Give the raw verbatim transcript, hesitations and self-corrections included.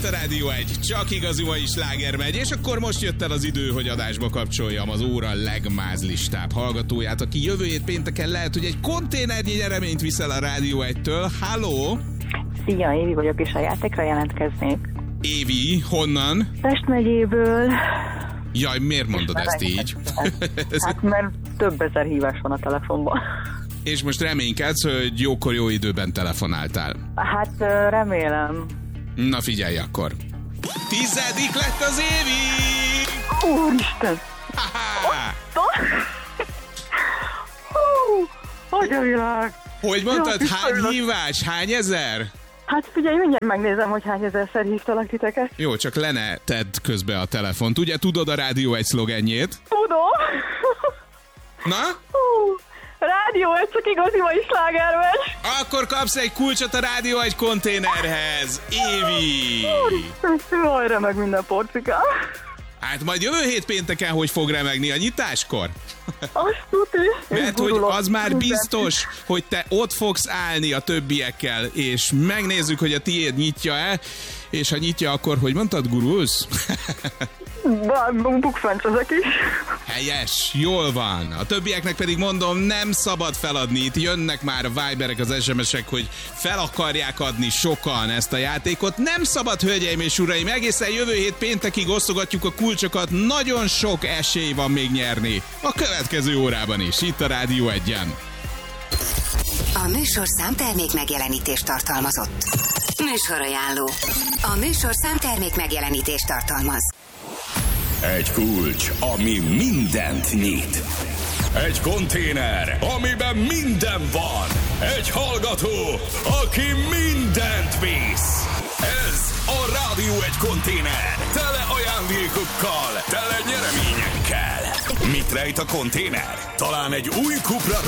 a Rádió egy, csak igazi mai sláger megy, és akkor most jött el az idő, hogy adásba kapcsoljam az óra legmázlistább hallgatóját, aki jövő hét pénteken lehet, hogy egy konténernyi nyereményt viszel a Rádió egytől. Halló! Szia, Évi vagyok, és a játékra jelentkeznék. Évi, honnan? Pest megyéből. Jaj, miért mondod ezt így? Hát, mert több ezer hívás van a telefonban. És most reménykedsz, hogy jókor jó időben telefonáltál. Hát remélem. Na figyelj akkor. Tizedik lett az Évi! Úristen! Hogy a világ! Hogy mondtad, jó, hány hívás? Hány ezer? Hát figyelj, mindjárt megnézem, hogy hány ezerszer hívtalak titeket. Jó, csak le ne tedd közbe a telefont. Ugye tudod a Rádió egy szlogenjét? Tudom. Na? Uh, Rádió egy, csak igazi mai sláger megy. Akkor kapsz egy kulcsot a Rádió egy konténerhez. Évi! Jaj, remeg minden porcikám. Hát majd jövő hét pénteken hogy fog remegni a nyitáskor? Azt tudni. Mert hogy az már biztos, hogy te ott fogsz állni a többiekkel, és megnézzük, hogy a tiéd nyitja-e, és ha nyitja, akkor hogy mondtad, gurulsz? Bukfencsezek is. Helyes, jól van. A többieknek pedig mondom, nem szabad feladni. Itt jönnek már a Viberek, az es em esek, hogy fel akarják adni sokan ezt a játékot. Nem szabad, hölgyeim és uraim, egészen jövő hét péntekig osztogatjuk a kulcsokat. Nagyon sok esély van még nyerni. A következő órában is, itt a Rádió egyen. A műsorszám termék megjelenítést tartalmazott. Műsorajánló. A műsorszám termék megjelenítést tartalmaz. Egy kulcs, ami mindent nyit. Egy konténer, amiben minden van. Egy hallgató, aki mindent visz. Ez a Rádió egy konténer. Tele ajándékokkal, tele nyereményekkel. Mit rejt a konténer? Talán egy új Cupra